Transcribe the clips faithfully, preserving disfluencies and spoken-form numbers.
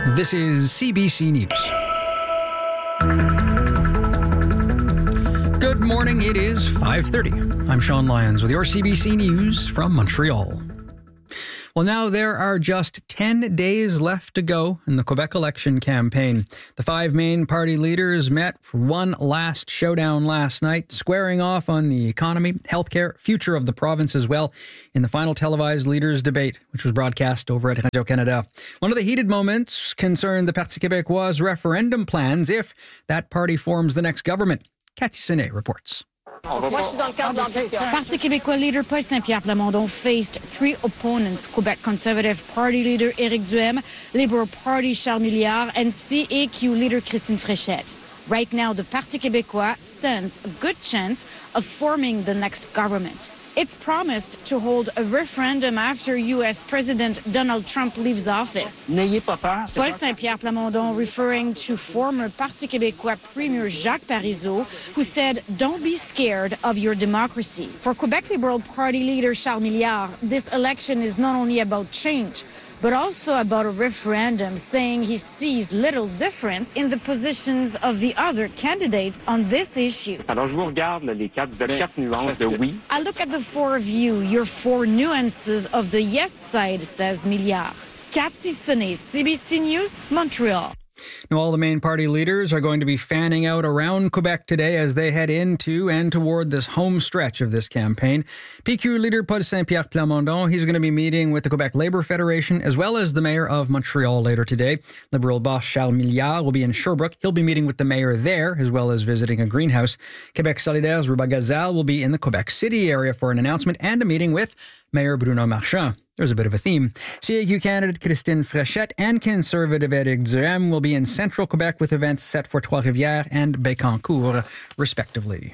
This is C B C News. Good morning, it is five thirty. I'm Sean Lyons with your C B C News from Montreal. Well, now there are just ten days left to go in the Quebec election campaign. The five main party leaders met for one last showdown last night, squaring off on the economy, healthcare, future of the province as well, in the final televised leaders debate, which was broadcast over at Radio-Canada. One of the heated moments concerned the Parti Québécois' referendum plans if that party forms the next government. Cathy Senet reports. Parti Québécois leader Paul Saint-Pierre Plamondon faced three opponents: Quebec Conservative Party leader Éric Duhaime, Liberal Party Charles Milliard, and C A Q leader Christine Fréchette. Right now, the Parti Québécois stands a good chance of forming the next government. It's promised to hold a referendum after U S President Donald Trump leaves office. N'ayez pas peur. Paul Saint-Pierre Plamondon referring to former Parti Québécois Premier Jacques Parizeau, who said, "Don't be scared of your democracy." For Quebec Liberal Party leader Charles Milliard, this election is not only about change, but also about a referendum, saying he sees little difference in the positions of the other candidates on this issue. Alors, je vous regarde, là, les quatre, vous avez quatre nuances de oui. I look at the four of you, your four nuances of the yes side, says Milliard. Cathy Senet, C B C News, Montreal. Now, all the main party leaders are going to be fanning out around Quebec today as they head into and toward this home stretch of this campaign. P Q leader Paul Saint-Pierre Plamondon, he's going to be meeting with the Quebec Labour Federation as well as the mayor of Montreal later today. Liberal boss Charles Milliard will be in Sherbrooke. He'll be meeting with the mayor there as well as visiting a greenhouse. Quebec Solidaire's Ruba Gazal will be in the Quebec City area for an announcement and a meeting with Mayor Bruno Marchand. There's a bit of a theme. C A Q candidate Christine Fréchette and Conservative Éric Duhaime will be in central Quebec with events set for Trois-Rivières and Bécancour, respectively.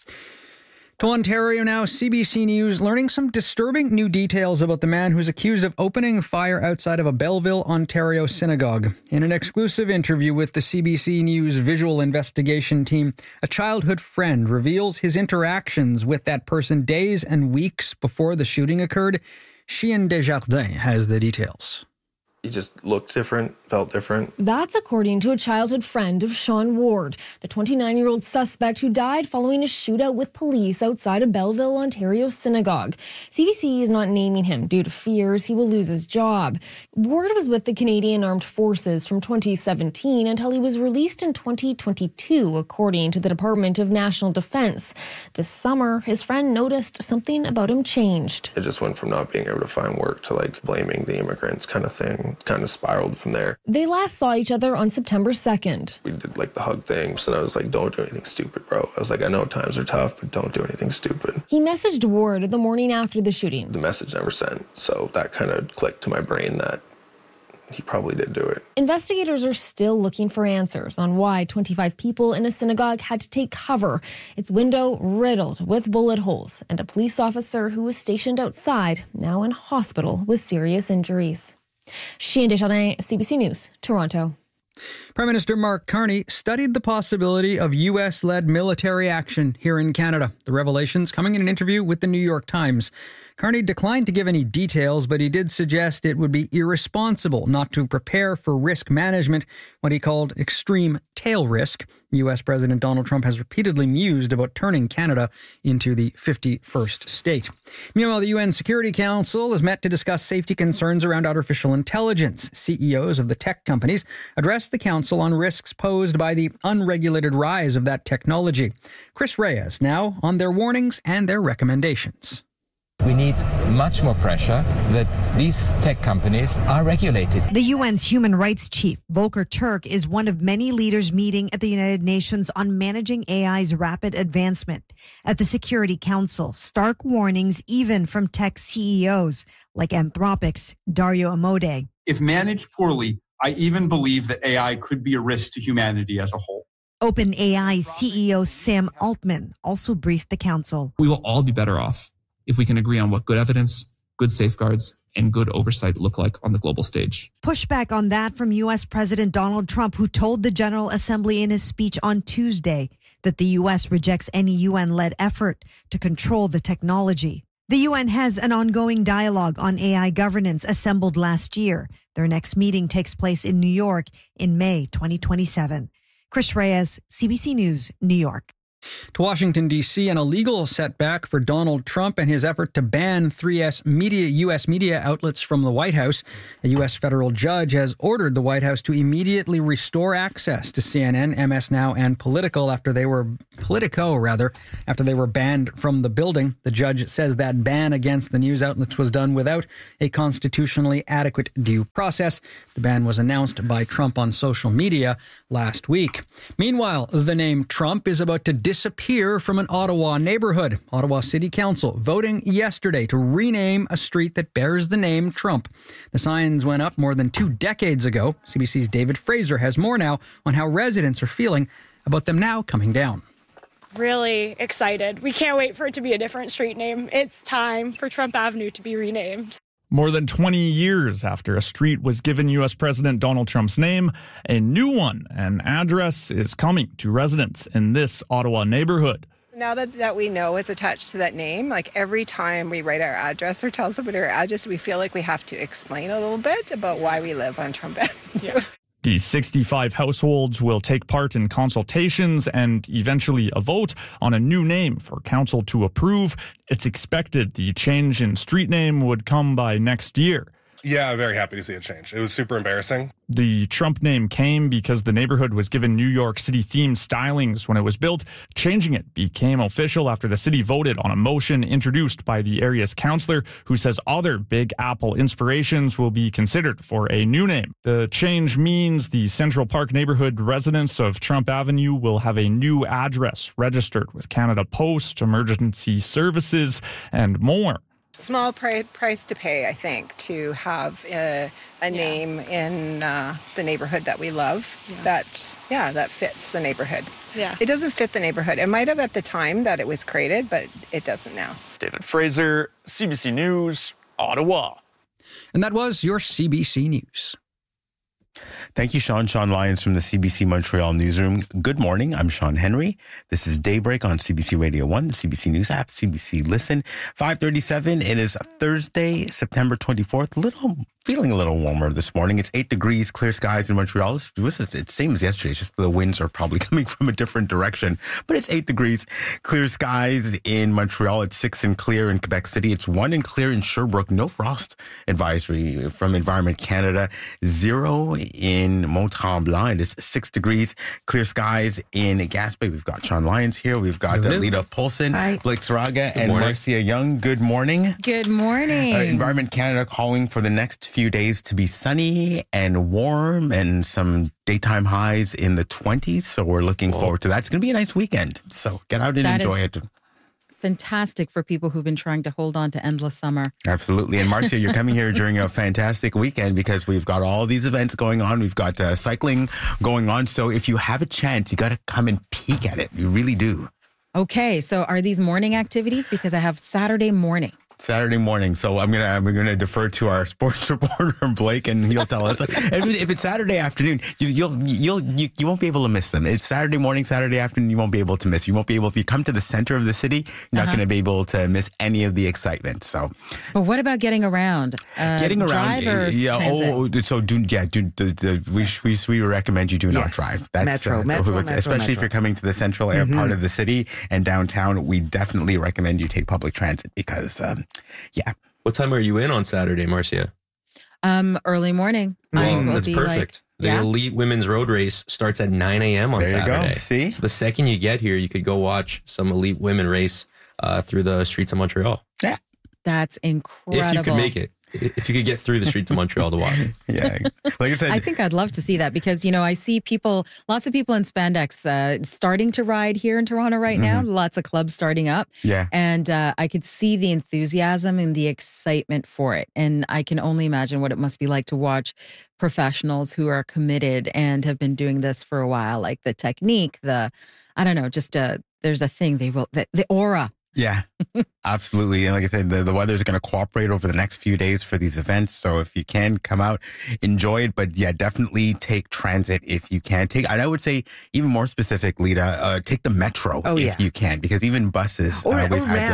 To Ontario now, C B C News learning some disturbing new details about the man who's accused of opening fire outside of a Belleville, Ontario synagogue. In an exclusive interview with the C B C News visual investigation team, a childhood friend reveals his interactions with that person days and weeks before the shooting occurred. Chien Desjardins has the details. He just looked different, felt different. That's according to a childhood friend of Sean Ward, the twenty-nine-year-old suspect who died following a shootout with police outside a Belleville, Ontario synagogue. C B C is not naming him due to fears he will lose his job. Ward was with the Canadian Armed Forces from twenty seventeen until he was released in twenty twenty-two, according to the Department of National Defense. This summer, his friend noticed something about him changed. It just went from not being able to find work to like blaming the immigrants kind of thing. Kind of spiraled from there. They last saw each other on September second. We did like the hug thing, so I was like, don't do anything stupid, bro. I was like, I know times are tough, but don't do anything stupid. He messaged Ward the morning after the shooting. The message never sent, so that kind of clicked to my brain that he probably did do it. Investigators are still looking for answers on why twenty-five people in a synagogue had to take cover, its window riddled with bullet holes, and a police officer who was stationed outside, now in hospital with serious injuries. Chien Desjardins, C B C News, Toronto. Prime Minister Mark Carney studied the possibility of U S-led military action here in Canada. The revelations coming in an interview with the New York Times. Carney declined to give any details, but he did suggest it would be irresponsible not to prepare for risk management, what he called extreme tail risk. U S President Donald Trump has repeatedly mused about turning Canada into the fifty-first state. Meanwhile, the U N Security Council has met to discuss safety concerns around artificial intelligence. C E Os of the tech companies addressed the council on risks posed by the unregulated rise of that technology. Chris Reyes now on their warnings and their recommendations. We need much more pressure that these tech companies are regulated. The U N's human rights chief, Volker Turk, is one of many leaders meeting at the United Nations on managing A I's rapid advancement. At the Security Council, stark warnings even from tech C E Os like Anthropic's Dario Amodei. If managed poorly, I even believe that A I could be a risk to humanity as a whole. OpenAI C E O Sam Altman also briefed the council. We will all be better off if we can agree on what good evidence, good safeguards, and good oversight look like on the global stage. Pushback on that from U S President Donald Trump, who told the General Assembly in his speech on Tuesday that the U S rejects any U N-led effort to control the technology. The U N has an ongoing dialogue on A I governance assembled last year. Their next meeting takes place in New York in May twenty twenty-seven. Chris Reyes, C B C News, New York. To Washington, D C, an illegal setback for Donald Trump and his effort to ban three S media, U S media outlets from the White House. A U S federal judge has ordered the White House to immediately restore access to C N N, M S Now, and Political after they were Politico, rather, after they were banned from the building. The judge says that ban against the news outlets was done without a constitutionally adequate due process. The ban was announced by Trump on social media last week. Meanwhile, the name Trump is about to disappear from an Ottawa neighborhood. Ottawa City Council voting yesterday to rename a street that bears the name Trump. The signs went up more than two decades ago. C B C's David Fraser has more now on how residents are feeling about them now coming down. Really excited. We can't wait for it to be a different street name. It's time for Trump Avenue to be renamed. More than twenty years after a street was given U S President Donald Trump's name, a new one and address is coming to residents in this Ottawa neighborhood. Now that, that we know it's attached to that name, like every time we write our address or tell somebody our address, we feel like we have to explain a little bit about why we live on Trump Avenue. Yeah. The sixty-five households will take part in consultations and eventually a vote on a new name for council to approve. It's expected the change in street name would come by next year. Yeah, very happy to see it change. It was super embarrassing. The Trump name came because the neighborhood was given New York City-themed stylings when it was built. Changing it became official after the city voted on a motion introduced by the area's councillor who says other Big Apple inspirations will be considered for a new name. The change means the Central Park neighborhood residents of Trump Avenue will have a new address registered with Canada Post, emergency services, and more. Small pri- price to pay, I think, to have a, a name yeah. in uh, the neighborhood that we love. Yeah. That, yeah, that fits the neighborhood. Yeah. It doesn't fit the neighborhood. It might have at the time that it was created, but it doesn't now. David Fraser, C B C News, Ottawa. And that was your C B C News. Thank you, Sean. Sean Lyons from the C B C Montreal newsroom. Good morning. I'm Sean Henry. This is Daybreak on C B C Radio one, the C B C News app, C B C Listen. five thirty-seven. It is Thursday, September twenty-fourth. Little feeling a little warmer this morning. It's eight degrees, clear skies in Montreal. It's, it's, it's same as yesterday. It's just the winds are probably coming from a different direction. But it's eight degrees, clear skies in Montreal. It's six and clear in Quebec City. It's one and clear in Sherbrooke. No frost advisory from Environment Canada. Zero in Mont-Tremblant. It is six degrees, clear skies in Gaspé. We've got Sean Lyons here. We've got uh, Lita Polson, Hi. Blake Saraga, and morning. Marcia Young. Good morning. Good morning. Uh, Environment Canada calling for the next few days to be sunny and warm and some daytime highs in the twenties. So we're looking Whoa. forward to that. It's going to be a nice weekend. So get out and that enjoy it. Fantastic for people who've been trying to hold on to endless summer. Absolutely. And Marcia, you're coming here during a fantastic weekend because we've got all these events going on. We've got uh, cycling going on. So if you have a chance, you got to come and peek at it. You really do. Okay. So are these morning activities? Because I have Saturday morning. Saturday morning. So I'm gonna I'm gonna defer to our sports reporter Blake, and he'll tell us. If it's Saturday afternoon, you, you'll you'll you, you won't be able to miss them. It's Saturday morning, Saturday afternoon. You won't be able to miss. You won't be able if you come to the center of the city. You're not uh-huh. going to be able to miss any of the excitement. So, but what about getting around? Uh, getting around, yeah. Transit? Oh, so do yeah. Do the, the, we we we recommend you do not yes. drive. That's metro, uh, metro, metro, especially metro. if you're coming to the central mm-hmm. part of the city and downtown. We definitely recommend you take public transit because, um, yeah. What time are you in on Saturday, Marcia? Um, early morning. Well, that's perfect. Like, the yeah. Elite Women's Road Race starts at nine a.m. on there Saturday. You go. See? So the second you get here, you could go watch some Elite Women race uh, through the streets of Montreal. Yeah. That's incredible. If you could make it. If you could get through the streets of Montreal to watch. Yeah. Like I said. I think I'd love to see that because, you know, I see people, lots of people in spandex uh, starting to ride here in Toronto right mm-hmm. now. Lots of clubs starting up. Yeah. And uh, I could see the enthusiasm and the excitement for it. And I can only imagine what it must be like to watch professionals who are committed and have been doing this for a while, like the technique, the, I don't know, just uh, there's a thing they will, the, the aura. Yeah, absolutely. And like I said, the, the weather is going to cooperate over the next few days for these events. So if you can come out, enjoy it. But yeah, definitely take transit if you can. Take, and I would say even more specific, Lita, uh, take the metro oh, if yeah. you can, because even buses. Or, uh, we've or had, REM. uh,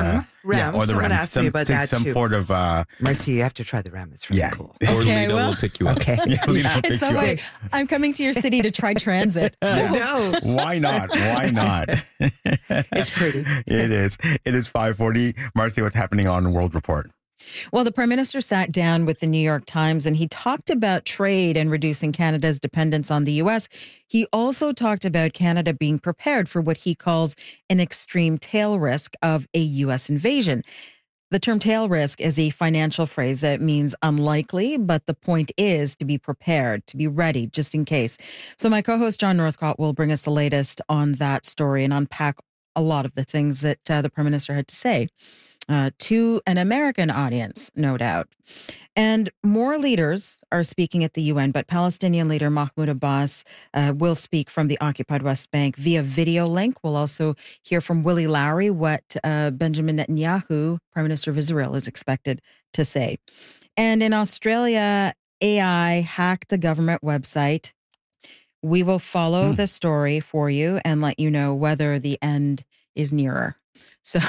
ram. Yeah, or the Someone ram. asked some, me about take that some too. sort of. Uh, Marcy, you have to try the ram. It's really yeah. cool. Or Okay, Lita well- will pick you up. Okay. Yeah, Lita will pick It's you so up. way, I'm coming to your city to try transit. No. Why not? Why not? It's pretty. It is. It is five forty. Marcy, what's happening on World Report? Well, the Prime Minister sat down with the New York Times and he talked about trade and reducing Canada's dependence on the U S. He also talked about Canada being prepared for what he calls an extreme tail risk of a U S invasion. The term tail risk is a financial phrase that means unlikely, but the point is to be prepared, to be ready, just in case. So my co-host John Northcott will bring us the latest on that story and unpack a lot of the things that uh, the Prime Minister had to say. Uh, to an American audience, no doubt. And more leaders are speaking at the U N, but Palestinian leader Mahmoud Abbas uh, will speak from the occupied West Bank via video link. We'll also hear from Willie Lowry what uh, Benjamin Netanyahu, Prime Minister of Israel, is expected to say. And in Australia, A I hacked the government website. We will follow Hmm. the story for you and let you know whether the end is nearer. So...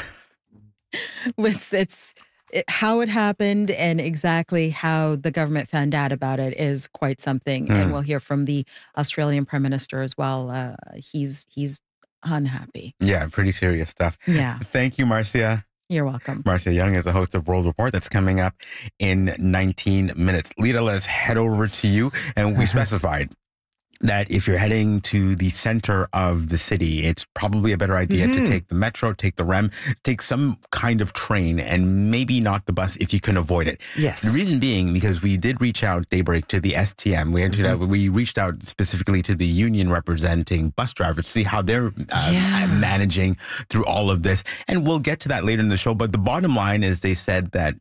It's, it's it, how it happened and exactly how the government found out about it is quite something. Mm. And we'll hear from the Australian Prime Minister as well. Uh, he's he's unhappy. Yeah, pretty serious stuff. Yeah. Thank you, Marcia. You're welcome. Marcia Young is the host of World Report. That's coming up in nineteen minutes. Lita, let us head over to you. And we specified that if you're heading to the center of the city, it's probably a better idea Mm-hmm. to take the metro, take the R E M, take some kind of train, and maybe not the bus if you can avoid it. Yes. The reason being because we did reach out, Daybreak, to the S T M. We, ended Mm-hmm. up, we reached out specifically to the union representing bus drivers to see how they're uh, Yeah. managing through all of this. And we'll get to that later in the show. But the bottom line is they said that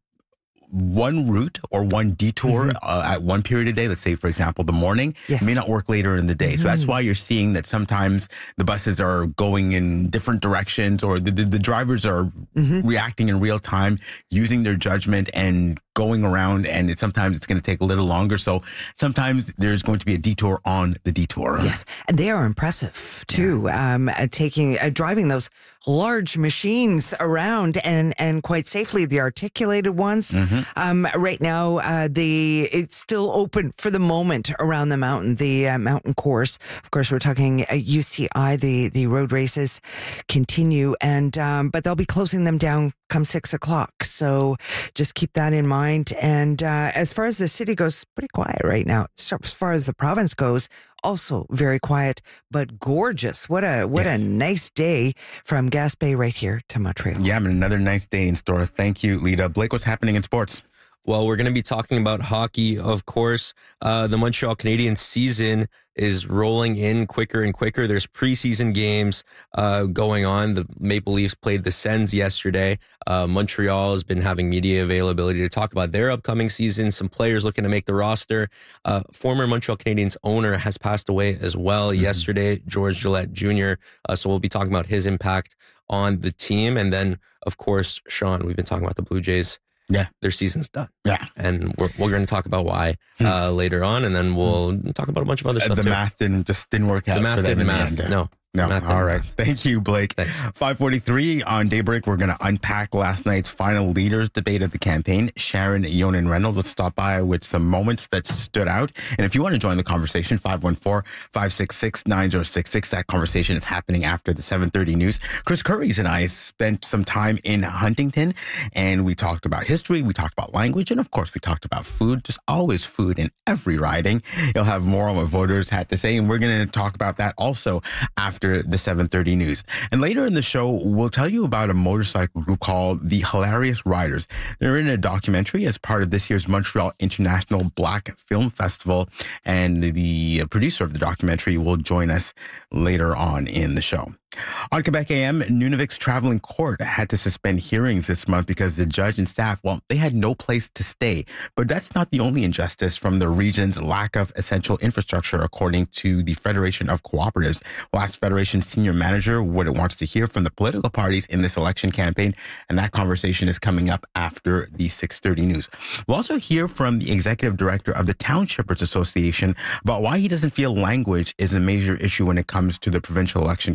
one route or one detour Mm-hmm. uh, at one period of day, let's say, for example, the morning, Yes. may not work later in the day. So that's why you're seeing that sometimes the buses are going in different directions or the, the, the drivers are Mm-hmm. reacting in real time, using their judgment and going around. And it, sometimes it's going to take a little longer. So sometimes there's going to be a detour on the detour. Yes, and they are impressive too. Um, uh, taking uh, driving those large machines around and and quite safely. The articulated ones. Mm-hmm. Um, right now, uh, the it's still open for the moment around the mountain. The uh, mountain course. Of course, we're talking uh, U C I. The the road races continue, and um, but they'll be closing them down come six o'clock. So just keep that in mind. And uh, as far as the city goes, pretty quiet right now. So as far as the province goes, also very quiet, but gorgeous. What a what Yes. a nice day from Gaspé right here to Montreal. Yeah, and another nice day in store. Thank you, Lita. Blake, what's happening in sports? Well, we're going to be talking about hockey, of course. Uh, the Montreal Canadiens season is rolling in quicker and quicker. There's preseason games uh, going on. The Maple Leafs played the Sens yesterday. Uh, Montreal has been having media availability to talk about their upcoming season. Some players looking to make the roster. Uh, former Montreal Canadiens owner has passed away as well mm-hmm. yesterday, George Gillette Junior Uh, so we'll be talking about his impact on the team. And then, of course, Sean, we've been talking about the Blue Jays. Yeah. Their season's done. Yeah. And we're, we're going to talk about why uh, later on, and then we'll talk about a bunch of other Uh, stuff the too. math didn't just didn't work out The math for them didn't in the math. end. No. No. Math All didn't right. math. Thank you, Blake. Thanks. five forty-three on Daybreak. We're going to unpack last night's final leaders debate of the campaign. Sharon Yonan Reynolds will stop by with some moments that stood out. And if you want to join the conversation, five one four, five six six, nine zero six six. That conversation is happening after the seven thirty news. Chris Curries and I spent some time in Huntington, and we talked about history. We talked about language. And of course, we talked about food. Just always food in every riding. You'll have more on what voters had to say. And we're going to talk about that also after the seven thirty news. And later in the show, we'll tell you about a motorcycle group called the Hilarious Riders. They're in a documentary as part of this year's Montreal International Black Film Festival. And the, the producer of the documentary will join us later on in the show. On Quebec A M, Nunavut's traveling court had to suspend hearings this month because the judge and staff, well, they had no place to stay. But that's not the only injustice from the region's lack of essential infrastructure, according to the Federation of Cooperatives. We'll ask Federation senior manager what it wants to hear from the political parties in this election campaign, and that conversation is coming up after the six thirty news. We'll also hear from the executive director of the Townshippers Association about why he doesn't feel language is a major issue when it comes to the provincial election campaign.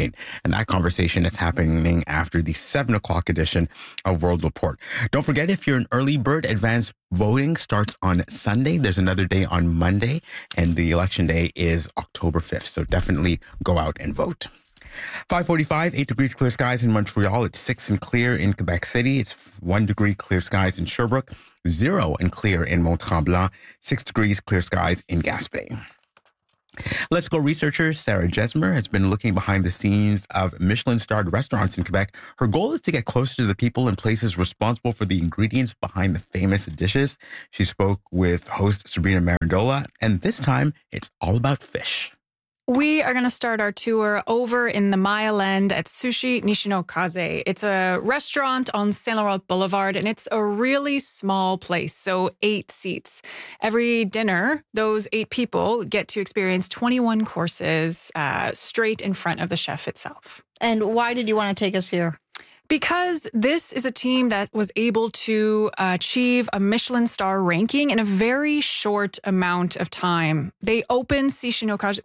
campaign. And that conversation is happening after the seven o'clock edition of World Report. Don't forget, if you're an early bird, advanced voting starts on Sunday. There's another day on Monday, and the election day is October fifth. So definitely go out and vote. five forty-five, eight degrees clear skies in Montreal. It's six and clear in Quebec City. It's one degree clear skies in Sherbrooke. Zero and clear in Mont-Tremblant. Six degrees clear skies in Gaspé. Let's Go researcher Sarah Jesmer has been looking behind the scenes of Michelin-starred restaurants in Quebec. Her goal is to get closer to the people and places responsible for the ingredients behind the famous dishes. She spoke with host Sabrina Marandola, and this time it's all about fish. We are going to start our tour over in the Mile End at Sushi Nishinokaze. It's a restaurant on Saint Laurent Boulevard, and it's a really small place, so eight seats. Every dinner, those eight people get to experience twenty-one courses uh, straight in front of the chef itself. And why did you want to take us here? Because this is a team that was able to achieve a Michelin star ranking in a very short amount of time. They opened Sushi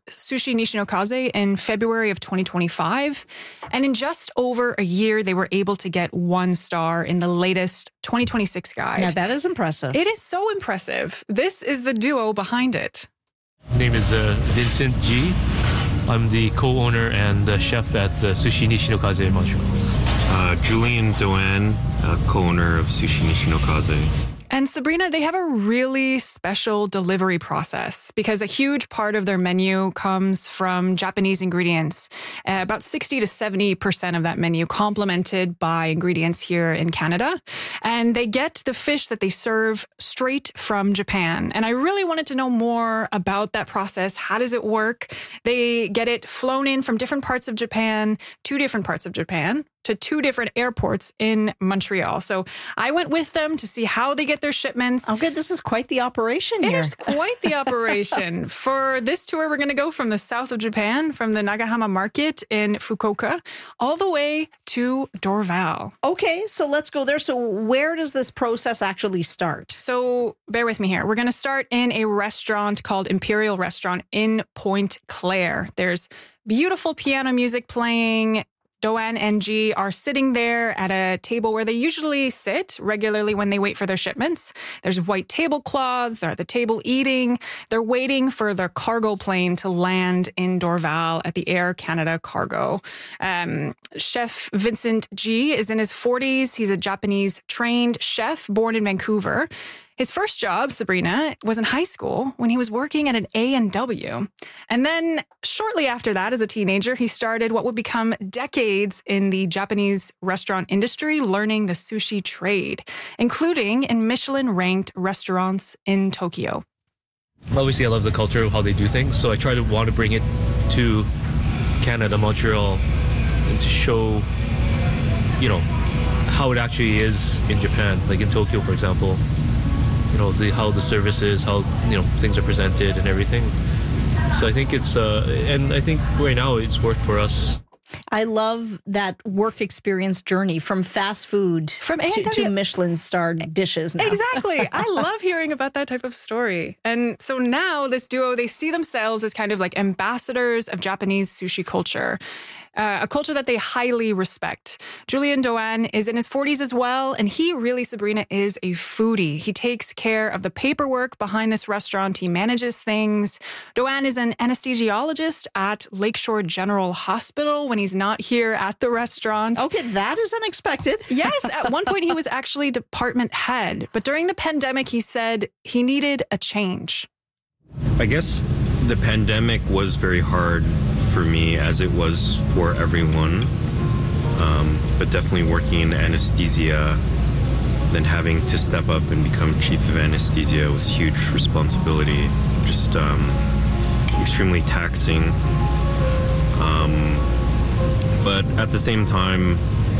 Nishinokaze in February of twenty twenty-five. And in just over a year, they were able to get one star in the latest twenty twenty-six guide. Now, that is impressive. It is so impressive. This is the duo behind it. My name is uh, Vincent G. I'm the co-owner and uh, chef at uh, Sushi Nishinokaze in Montreal. Uh, Julian Doan, uh, co-owner of Sushi Nishinokaze. And Sabrina, they have a really special delivery process because a huge part of their menu comes from Japanese ingredients. Uh, about sixty to seventy percent of that menu complemented by ingredients here in Canada. And they get the fish that they serve straight from Japan. And I really wanted to know more about that process. How does it work? They get it flown in from different parts of Japan, two different parts of Japan, to two different airports in Montreal. So I went with them to see how they get their shipments. Oh, good. This is quite the operation here. It is quite the operation. For this tour, we're going to go from the south of Japan, from the Nagahama Market in Fukuoka, all the way to Dorval. Okay, so let's go there. So where does this process actually start? So bear with me here. We're going to start in a restaurant called Imperial Restaurant in Pointe Claire. There's beautiful piano music playing. Doan and G are sitting there at a table where they usually sit regularly when they wait for their shipments. There's white tablecloths. They're at the table eating. They're waiting for their cargo plane to land in Dorval at the Air Canada Cargo. Um, Chef Vincent G is in his forties. He's a Japanese-trained chef born in Vancouver. His first job, Sabrina, was in high school when he was working at an A and W. And then shortly after that, as a teenager, he started what would become decades in the Japanese restaurant industry, learning the sushi trade, including in Michelin-ranked restaurants in Tokyo. Obviously, I love the culture of how they do things, so I try to want to bring it to Canada, Montreal, and to show, you know, how it actually is in Japan, like in Tokyo, for example. You know, the, how the service is, how, you know, things are presented and everything. So I think it's, uh, and I think right now it's worked for us. I love that work experience journey from fast food from to, to Michelin-starred dishes now. Exactly. I love hearing about that type of story. And so now this duo, they see themselves as kind of like ambassadors of Japanese sushi culture. Uh, a culture that they highly respect. Julian Doan is in his forties as well, and he really, Sabrina, is a foodie. He takes care of the paperwork behind this restaurant. He manages things. Doan is an anesthesiologist at Lakeshore General Hospital when he's not here at the restaurant. Okay, that is unexpected. Yes, at one point he was actually department head, but during the pandemic, he said he needed a change. I guess the pandemic was very hard for me, as it was for everyone, um, but definitely working in anesthesia, then having to step up and become chief of anesthesia was a huge responsibility, just um, extremely taxing. Um, but at the same time,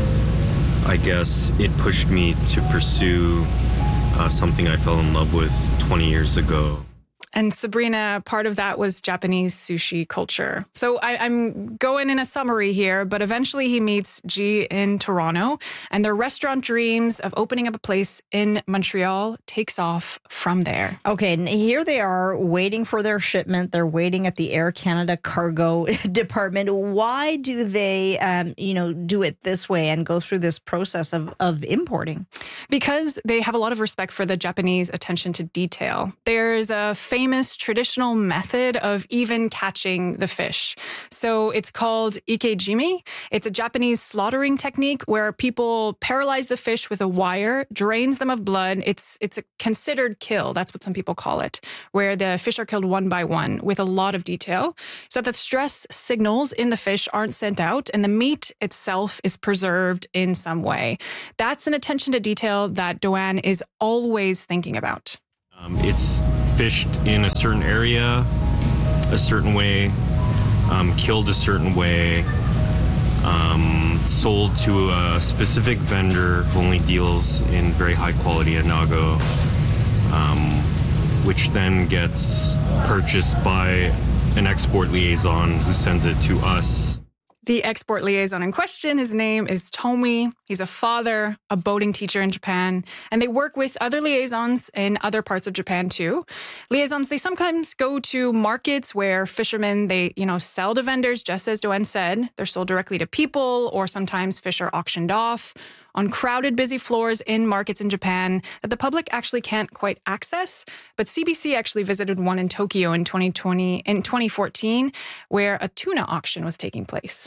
I guess it pushed me to pursue uh, something I fell in love with twenty years ago. And Sabrina, part of that was Japanese sushi culture. So I, I'm going in a summary here, but eventually he meets G in Toronto, and their restaurant dreams of opening up a place in Montreal takes off from there. Okay, and here they are waiting for their shipment. They're waiting at the Air Canada cargo department. Why do they, um, you know, do it this way and go through this process of, of importing? Because they have a lot of respect for the Japanese attention to detail. There's a famous famous traditional method of even catching the fish. So it's called ikejime. It's a Japanese slaughtering technique where people paralyze the fish with a wire, drains them of blood. It's it's a considered kill. That's what some people call it, where the fish are killed one by one with a lot of detail so that the stress signals in the fish aren't sent out and the meat itself is preserved in some way. That's an attention to detail that Doane is always thinking about. Um, it's fished in a certain area, a certain way, um, killed a certain way, um, sold to a specific vendor who only deals in very high quality anago, um, which then gets purchased by an export liaison who sends it to us. The export liaison in question, his name is Tomi. He's a father, a boating teacher in Japan, and they work with other liaisons in other parts of Japan too. Liaisons, they sometimes go to markets where fishermen, they, you know, sell to vendors, just as Doane said. They're sold directly to people, or sometimes fish are auctioned off on crowded, busy floors in markets in Japan that the public actually can't quite access. But C B C actually visited one in Tokyo in twenty twenty, in twenty fourteen, where a tuna auction was taking place.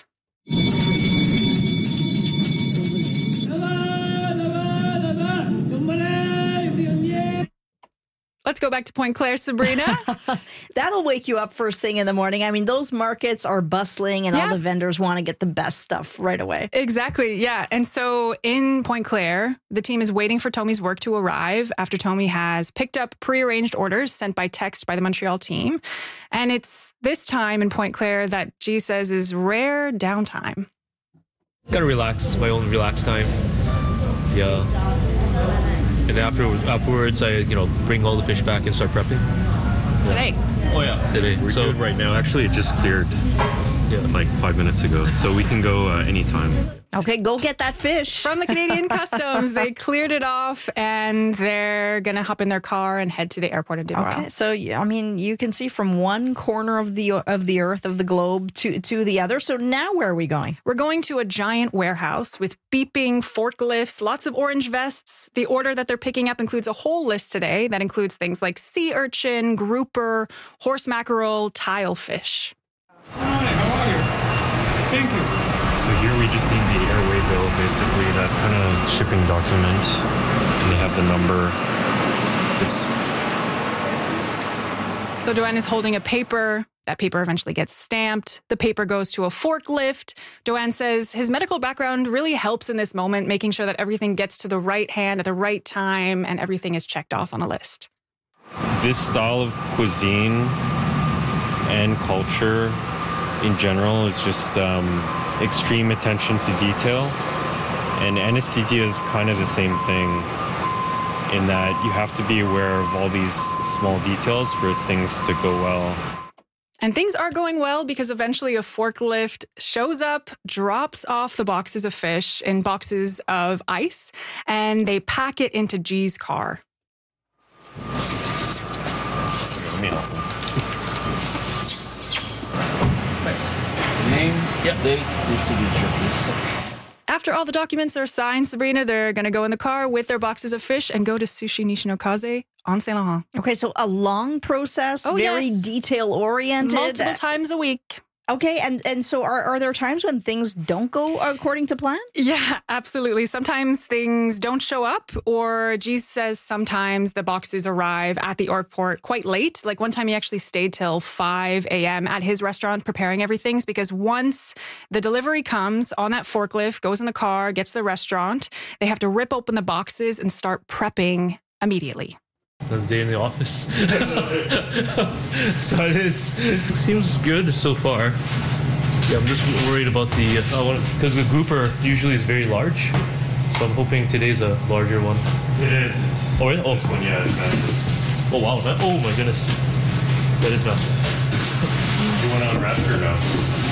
Let's go back to Point Claire, Sabrina. That'll wake you up first thing in the morning. I mean, those markets are bustling and yeah. all the vendors want to get the best stuff right away. Exactly, yeah. And so in Point Claire, the team is waiting for Tomi's work to arrive after Tomi has picked up prearranged orders sent by text by the Montreal team. And it's this time in Point Claire that G says is rare downtime. Gotta relax, my own relax time. Yeah. And after afterwards, I you know bring all the fish back and start prepping. Today. Oh yeah, today. We're so good right now. Actually, it just cleared yeah. like five minutes ago, so we can go uh, anytime. Okay, go get that fish. From the Canadian Customs, they cleared it off, and they're going to hop in their car and head to the airport in Montreal. Okay, so, I mean, you can see from one corner of the of the earth, of the globe, to, to the other. So now where are we going? We're going to a giant warehouse with beeping forklifts, lots of orange vests. The order that they're picking up includes a whole list today that includes things like sea urchin, grouper, horse mackerel, tilefish. Hi, how are you? Thank you. So here we just need the airway bill, basically, that kind of shipping document. And they have the number. This. So Doane is holding a paper. That paper eventually gets stamped. The paper goes to a forklift. Doane says his medical background really helps in this moment, making sure that everything gets to the right hand at the right time and everything is checked off on a list. This style of cuisine and culture in general is just um, extreme attention to detail. And anesthesia is kind of the same thing in that you have to be aware of all these small details for things to go well. And things are going well because eventually a forklift shows up, drops off the boxes of fish in boxes of ice, and they pack it into G's car. Let me help. Name, yep. Date, and signature, please. After all the documents are signed, Sabrina, they're going to go in the car with their boxes of fish and go to Sushi Nishinokaze on Saint Laurent. Okay, so a long process, oh, very yes. detail-oriented. Multiple times a week. Okay, and, and so are, are there times when things don't go according to plan? Yeah, absolutely. Sometimes things don't show up, or G says sometimes the boxes arrive at the airport quite late. Like one time he actually stayed till five a.m. at his restaurant preparing everything because once the delivery comes on that forklift, goes in the car, gets to the restaurant, they have to rip open the boxes and start prepping immediately. Another day in the office. So it is. It seems good so far. Yeah, I'm just worried about the, uh, because the grouper usually is very large. So I'm hoping today's a larger one. It is. It's, oh, yeah? Oh. This one, yeah, it's massive. Oh, wow. That, oh, my goodness. That is fast. You want to unrest or no?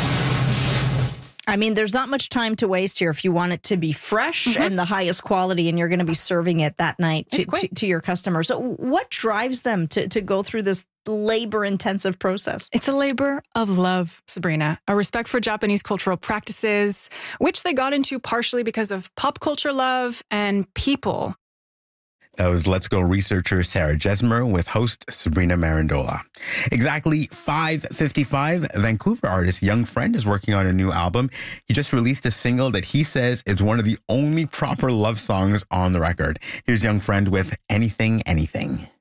I mean, there's not much time to waste here if you want it to be fresh mm-hmm. and the highest quality, and you're going to be serving it that night to, to, to your customers. So what drives them to, to go through this labor-intensive process? It's a labor of love, Sabrina. A respect for Japanese cultural practices, which they got into partially because of pop culture love and people. That was Let's Go researcher Sarah Jesmer with host Sabrina Marandola. Exactly five fifty-five, Vancouver artist Young Friend is working on a new album. He just released a single that he says is one of the only proper love songs on the record. Here's Young Friend with Anything, Anything.